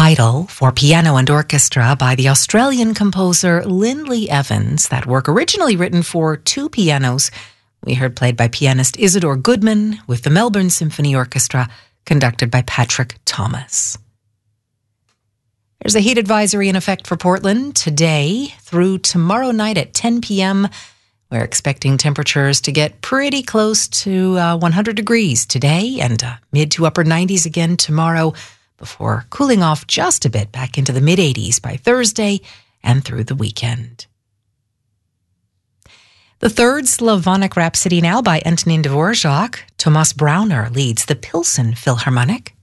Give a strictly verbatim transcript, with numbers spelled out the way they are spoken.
Idle for piano and orchestra by the Australian composer Lindley Evans. That work originally written for two pianos. We heard played by pianist Isidore Goodman with the Melbourne Symphony Orchestra, conducted by Patrick Thomas. There's a heat advisory in effect for Portland today through tomorrow night at ten p.m. We're expecting temperatures to get pretty close to uh, one hundred degrees today and uh, mid to upper nineties again tomorrow, before cooling off just a bit back into the mid-eighties by Thursday and through the weekend. The third Slavonic Rhapsody now by Antonin Dvorak. Tomas Brauner leads the Pilsen Philharmonic.